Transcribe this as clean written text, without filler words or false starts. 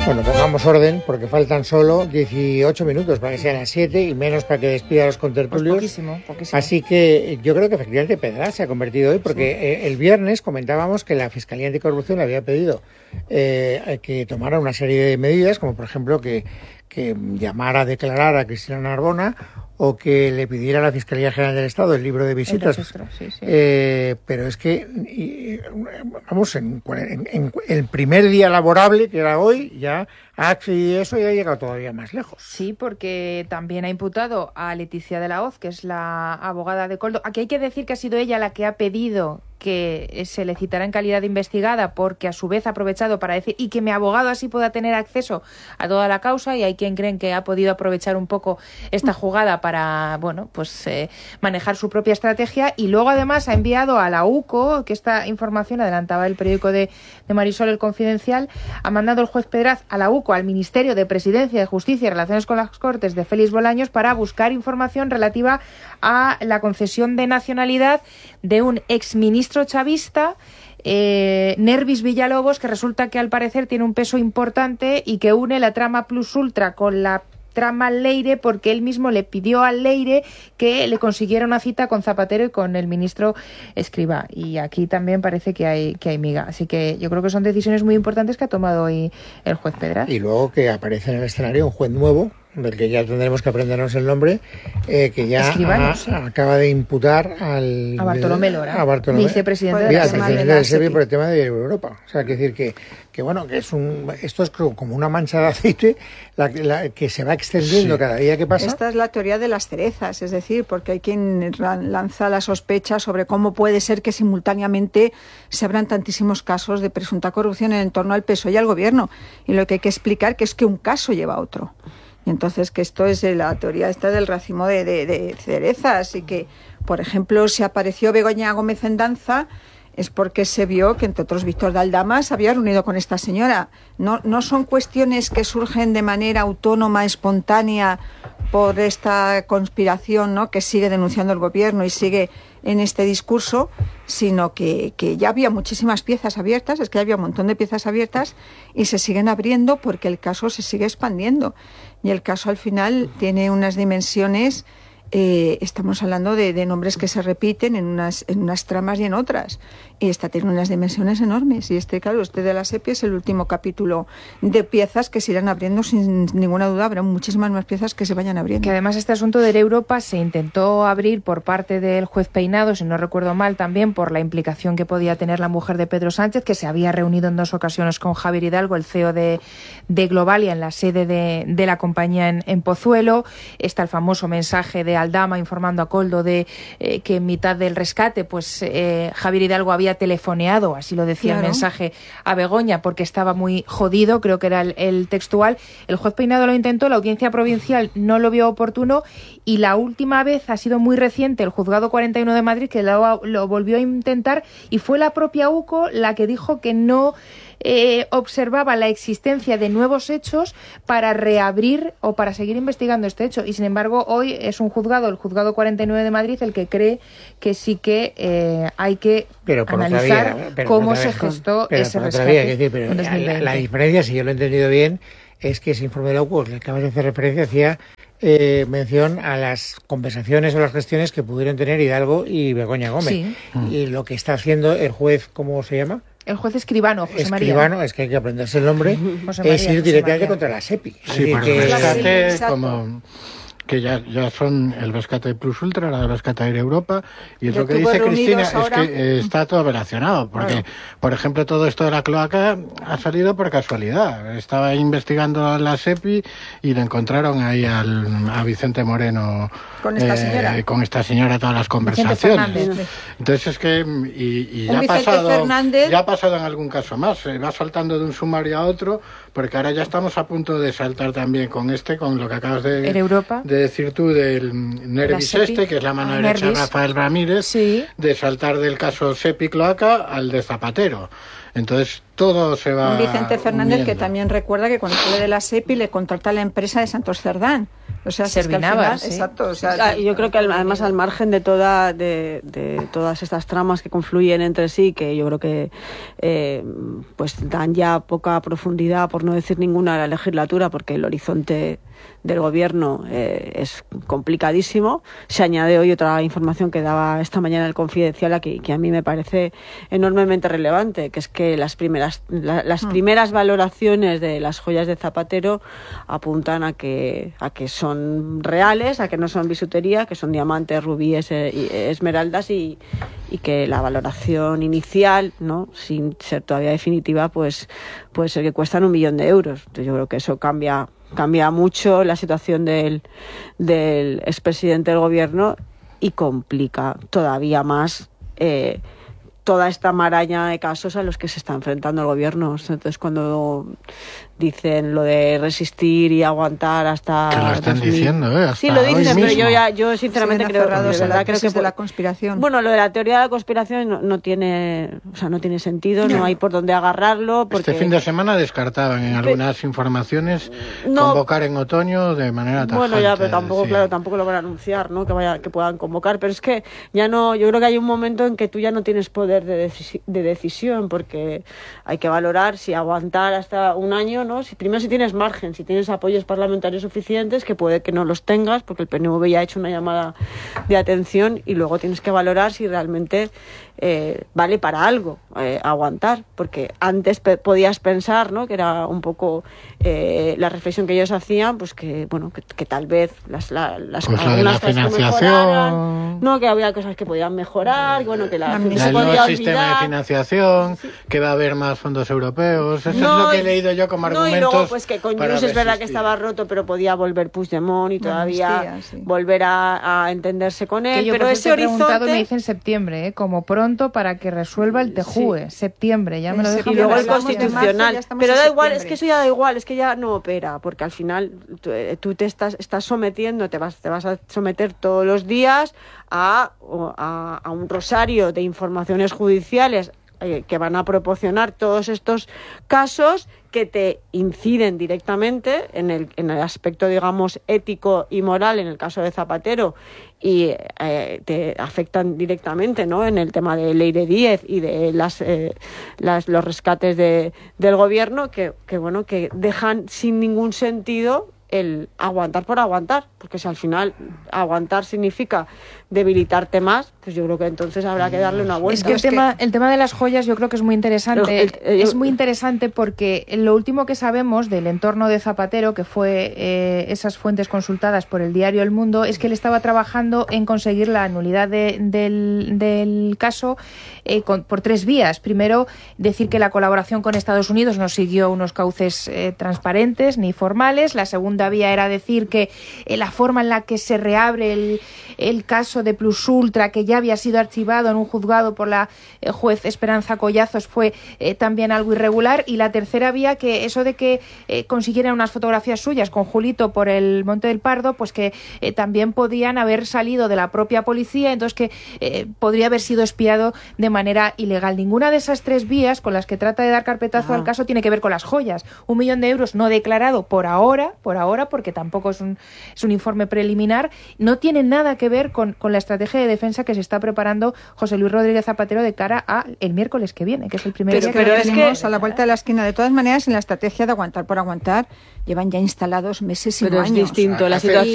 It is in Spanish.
Bueno, pongamos orden porque faltan solo 18 minutos para que sean las 7 y menos para que despida a los contertulios. Pues poquísimo. Así que yo creo que efectivamente Pedraz se ha convertido hoy porque el viernes comentábamos que la Fiscalía Anticorrupción le había pedido que tomara una serie de medidas, como por ejemplo que llamara a declarar a Cristina Narbona o que le pidiera a la Fiscalía General del Estado el libro de visitas. Pero es que, vamos, en el primer día laborable, que era hoy, ya ha accedido a eso y ha llegado todavía más lejos. Sí, porque también ha imputado a Leticia de la Hoz, que es la abogada de Koldo. Aquí hay que decir que ha sido ella la que ha pedido que se le citara en calidad de investigada, porque a su vez ha aprovechado para decir y que mi abogado así pueda tener acceso a toda la causa, y hay quien creen que ha podido aprovechar un poco esta jugada para, bueno, pues manejar su propia estrategia. Y luego además ha enviado a la UCO, que esta información adelantaba el periódico de Marisol, El Confidencial, ha mandado el juez Pedraz a la UCO, al Ministerio de Presidencia, de Justicia y Relaciones con las Cortes de Félix Bolaños, para buscar información relativa a la concesión de nacionalidad de un exministro chavista, Nervis Villalobos, que resulta que al parecer tiene un peso importante y que une la trama Plus Ultra con la trama Leire, porque él mismo le pidió al Leire que le consiguiera una cita con Zapatero y con el ministro Escrivá. Y aquí también parece que hay miga. Así que yo creo que son decisiones muy importantes que ha tomado hoy el juez Pedraz. Y luego que aparece en el escenario un juez nuevo, del que ya tendremos que aprendernos el nombre, que ya acaba de imputar a Bartolomé Lora, vicepresidente del SEPI por el tema de Europa. O sea, hay que decir que bueno, que esto es como una mancha de aceite la que se va extendiendo cada día que pasa. Esta es la teoría de las cerezas, es decir, porque hay quien lanza la sospecha sobre cómo puede ser que simultáneamente se abran tantísimos casos de presunta corrupción en torno al PSOE y al gobierno. Y lo que hay que explicar que es que un caso lleva a otro. Y entonces que esto es la teoría esta del racimo de cerezas, y que, por ejemplo, si apareció Begoña Gómez en Danza es porque se vio que, entre otros, Víctor de Aldama se había reunido con esta señora. No son cuestiones que surgen de manera autónoma, espontánea, por esta conspiración, ¿no?, que sigue denunciando el gobierno y sigue en este discurso, sino que ya había muchísimas piezas abiertas, es que había un montón de piezas abiertas y se siguen abriendo porque el caso se sigue expandiendo. Y el caso al final tiene unas dimensiones, estamos hablando de nombres que se repiten en unas tramas y en otras. Y esta tiene unas dimensiones enormes. Y claro, de la SEPI es el último capítulo de piezas que se irán abriendo sin ninguna duda. Habrá muchísimas más piezas que se vayan abriendo. Que además este asunto de Europa se intentó abrir por parte del juez Peinado, si no recuerdo mal, también por la implicación que podía tener la mujer de Pedro Sánchez, que se había reunido en 2 ocasiones con Javier Hidalgo, el CEO de Globalia, en la sede de la compañía en Pozuelo. Está el famoso mensaje de Aldama informando a Koldo de que en mitad del rescate pues Javier Hidalgo había telefoneado, así lo decía el mensaje, a Begoña porque estaba muy jodido, creo que era el textual. El juez Peinado lo intentó, la Audiencia Provincial no lo vio oportuno, y la última vez ha sido muy reciente, el Juzgado 41 de Madrid, que lo volvió a intentar, y fue la propia UCO la que dijo que no observaba la existencia de nuevos hechos para reabrir o para seguir investigando este hecho. Y sin embargo hoy es un juzgado, el Juzgado 49 de Madrid, el que cree que sí que hay que analizar cómo se gestó ese rescate en 2020. La diferencia, si yo lo he entendido bien, es que ese informe de la UCO, que acabas de hacer referencia, hacía mención a las conversaciones o las gestiones que pudieron tener Hidalgo y Begoña Gómez. Sí. Y lo que está haciendo el juez, ¿cómo se llama? El juez Escribano, José María. Escribano, es que hay que aprenderse el nombre, es ir directamente contra la SEPI. Sí, porque el rescate, como que ya son el rescate Plus Ultra, la rescate Air Europa, y es lo que dice Cristina, es que está todo relacionado, porque, por ejemplo, todo esto de la cloaca ha salido por casualidad. Estaba investigando la SEPI y le encontraron ahí a Vicente Moreno con esta señora todas las conversaciones. Entonces es que y ya ha pasado en algún caso más, se va saltando de un sumario a otro, porque ahora ya estamos a punto de saltar también con lo que acabas de decir tú del Nervis que es la mano derecha de Rafael Ramírez, de saltar del caso SEPI Cloaca al de Zapatero. Entonces todo se va Vicente Fernández uniendo. Que también recuerda que cuando sale de la SEPI le contrata a la empresa de Santos Cerdán O sea, Servinabas, sí. Exacto. O sea, yo creo que además al margen de todas estas tramas que confluyen entre sí, que yo creo que pues dan ya poca profundidad, por no decir ninguna, a la legislatura, porque el horizonte del gobierno es complicadísimo. Se añade hoy otra información que daba esta mañana el Confidencial que a mí me parece enormemente relevante, que es que las primeras valoraciones de las joyas de Zapatero apuntan a que son reales, a que no son bisutería, que son diamantes, rubíes y esmeraldas, y que la valoración inicial, ¿no?, sin ser todavía definitiva, pues puede ser que cuestan 1 millón de euros. Entonces yo creo que eso cambia mucho la situación del expresidente del gobierno y complica todavía más toda esta maraña de casos a los que se está enfrentando el gobierno. Entonces, cuando dicen lo de resistir y aguantar hasta... Que lo están diciendo, hasta sí, lo dicen, pero yo sinceramente creo que de la conspiración. Bueno, lo de la teoría de la conspiración no tiene sentido, no hay por dónde agarrarlo. Porque... Este fin de semana descartaban en algunas informaciones convocar en otoño de manera tajante. Bueno, ya, pero tampoco lo van a anunciar, ¿no?, que puedan convocar. Pero es que ya no, yo creo que hay un momento en que tú ya no tienes poder de decisión, porque hay que valorar si aguantar hasta un año, ¿no? Primero si tienes margen, si tienes apoyos parlamentarios suficientes, que puede que no los tengas, porque el PNV ya ha hecho una llamada de atención, y luego tienes que valorar si realmente vale para algo aguantar, porque antes podías pensar, ¿no?, que era un poco la reflexión que ellos hacían, pues que tal vez las pues algunas cosas financiación, no, que había cosas que podían mejorar, que bueno, que el nuevo sistema de financiación, que va a haber más fondos europeos. Eso es lo que he leído yo como argumentos. Y luego pues que con Junts es verdad que estaba roto, pero podía volver Puigdemont y todavía volver a entenderse con él. Que yo, pero ese horizonte me dice en septiembre, como pronto, para que resuelva el TJUE. Septiembre, ya me lo dejan. Y luego el Constitucional. Pero da igual, es que eso ya da igual, es que ya no opera, porque al final tú te estás sometiendo, te vas a someter todos los días a un rosario de informaciones judiciales que van a proporcionar todos estos casos que te inciden directamente en el aspecto, digamos, ético y moral en el caso de Zapatero, y te afectan directamente, ¿no?, en el tema de Leire Díez y de los rescates del gobierno, que dejan sin ningún sentido el aguantar por aguantar, porque si al final aguantar significa debilitarte más, pues yo creo que entonces habrá que darle una vuelta. Es que el tema de las joyas yo creo que es muy interesante. Es muy interesante porque lo último que sabemos del entorno de Zapatero, que fue esas fuentes consultadas por el diario El Mundo, es que él estaba trabajando en conseguir la nulidad del caso por 3 vías. Primero, decir que la colaboración con Estados Unidos no siguió unos cauces transparentes ni formales. La segunda vía era decir que la forma en la que se reabre el caso de Plus Ultra, que ya había sido archivado en un juzgado por la juez Esperanza Collazos, fue también algo irregular. Y la tercera vía, que eso de que consiguieran unas fotografías suyas con Julito por el Monte del Pardo, pues que también podían haber salido de la propia policía, entonces que podría haber sido espiado de manera ilegal. Ninguna de esas 3 vías con las que trata de dar carpetazo al caso tiene que ver con las joyas. 1 millón de euros no declarado por ahora, porque tampoco es un informe preliminar, no tiene nada que ver con la estrategia de defensa que se está preparando José Luis Rodríguez Zapatero de cara a el miércoles que viene, que es el primer día que tenemos a la vuelta de la esquina. De todas maneras, en la estrategia de aguantar por aguantar llevan ya instalados meses y años. Pero es distinto la situación.